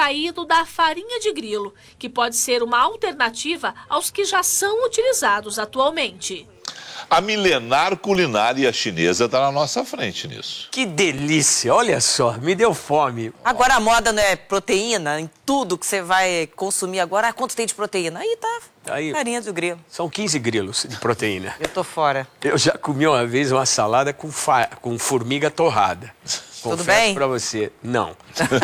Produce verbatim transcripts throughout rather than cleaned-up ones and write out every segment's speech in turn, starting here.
extraído da farinha de grilo, que pode ser uma alternativa aos que já são utilizados atualmente. A milenar culinária chinesa está na nossa frente nisso. Que delícia, olha só, me deu fome. Agora a moda não é proteína, em tudo que você vai consumir agora, ah, quanto tem de proteína? Aí tá, Aí, farinha do grilo. São quinze grilos de proteína. Eu tô fora. Eu já comi uma vez uma salada com, fa... com formiga torrada. Tudo Confesso bem? pra você, não.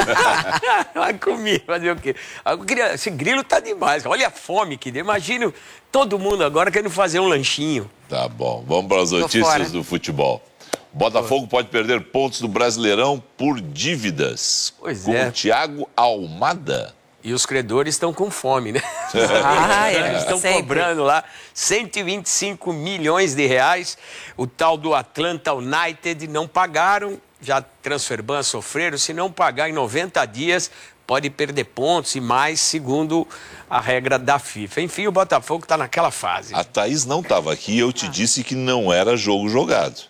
Mas comi, fazer o quê? Esse grilo tá demais, olha a fome que deu. Imagina todo mundo agora querendo fazer um lanchinho. Tá bom, vamos para as notícias do futebol. Botafogo pode perder pontos do Brasileirão por dívidas. Pois com é. o Thiago Almada. E os credores estão com fome, né? Ah, é, Eles estão sempre. cobrando lá cento e vinte e cinco milhões de reais. O tal do Atlanta United não pagaram, já Transferban sofreram. Se não pagar em noventa dias, pode perder pontos e mais, segundo a regra da FIFA. Enfim, o Botafogo está naquela fase. A Thaís não estava aqui e eu te disse que não era jogo jogado.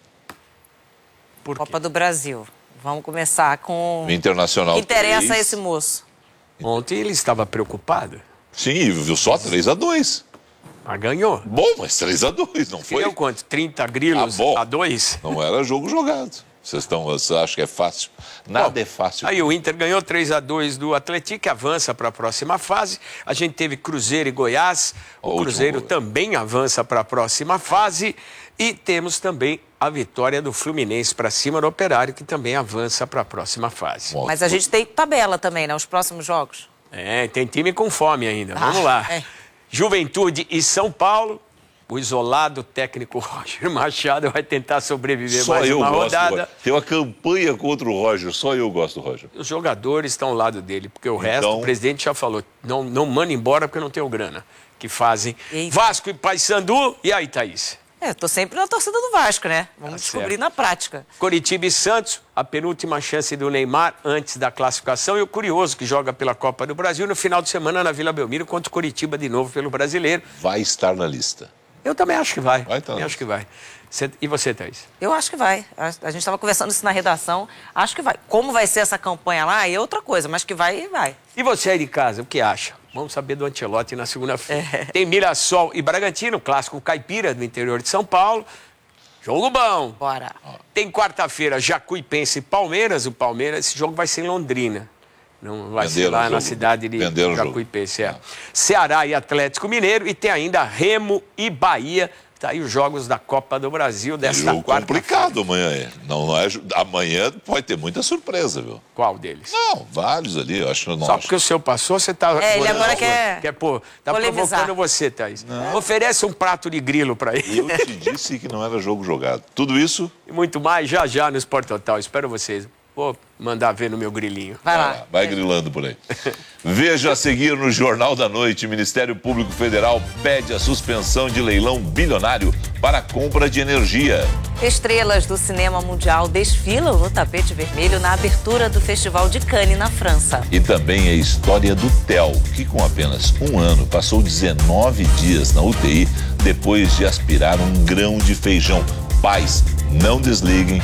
Por quê? Copa do Brasil. Vamos começar com... O Internacional O que interessa três. a esse moço? Ontem ele estava preocupado, Sim, viu só três a dois. mas ganhou. Bom, mas três a dois, não foi? Deu quanto? trinta grilos Ah, bom. a dois? Não era jogo jogado. Vocês estão, você acha que é fácil? Nada Bom, é fácil. Aí o Inter ganhou três a dois do Atlético, que avança para a próxima fase. A gente teve Cruzeiro e Goiás. O, O Cruzeiro último- também avança para a próxima fase. E temos também a vitória do Fluminense para cima do Operário, que também avança para a próxima fase. Bom, Mas a gente tem tabela também, né? Os próximos jogos. É, tem time com fome ainda. Vamos Ah, lá. é. Juventude e São Paulo. O isolado técnico Roger Machado vai tentar sobreviver Só mais eu uma gosto do rodada. Roger. Tem uma campanha contra o Roger, só eu gosto do Roger. Os jogadores estão ao lado dele, porque o resto, Então- o presidente já falou, não, não manda embora porque não tem grana. Que fazem Eita. Vasco e Paysandu. E aí, Thaís? É, eu tô sempre na torcida do Vasco, né? Vamos Tá descobrir certo. na prática. Coritiba e Santos, a penúltima chance do Neymar antes da classificação. E o Curioso, que joga pela Copa do Brasil, no final de semana na Vila Belmiro, contra o Coritiba de novo pelo Brasileiro. Vai estar na lista. Eu também acho que vai. Vai, então. Também acho que vai. Cê- E você, Thaís? Eu acho que vai. A a gente estava conversando isso na redação. Acho que vai. Como vai ser essa campanha lá é outra coisa, mas que vai, vai. E você aí de casa, o que acha? Vamos saber do Ancelotti na segunda-feira. Tem Mirassol e Bragantino, clássico caipira do interior de São Paulo. Jogo bom. Bora. Tem quarta-feira, Jacuipense e Palmeiras. O Palmeiras, esse jogo vai ser em Londrina. Não vai ser Venderam lá o na jogo. cidade de Venderam o jogo. Jacuipense. É. Ceará e Atlético Mineiro. E tem ainda Remo e Bahia. Tá aí os jogos da Copa do Brasil desta Jogo quarta. complicado amanhã. é. Não, não é, ju- amanhã pode ter muita surpresa, viu? Qual deles? Não, vários ali, eu acho que não Só acho. porque o seu passou, você tá... É, ele Não, agora não, quer quer pô, tá polemizar. provocando você, Thaís. Oferece um prato de grilo pra ele. Eu te disse que não era jogo jogado. Tudo isso, E muito mais já já no Sport Total. Espero vocês. Vou mandar ver no meu grilinho. Vai vai, lá. lá, vai grilando por aí. Veja a seguir no Jornal da Noite. Ministério Público Federal pede a suspensão de leilão bilionário para a compra de energia. Estrelas do cinema mundial desfilam no tapete vermelho na abertura do Festival de Cannes, na França. E também a história do Theo, que com apenas um ano passou dezenove dias na U T I depois de aspirar um grão de feijão. Pais, não desliguem,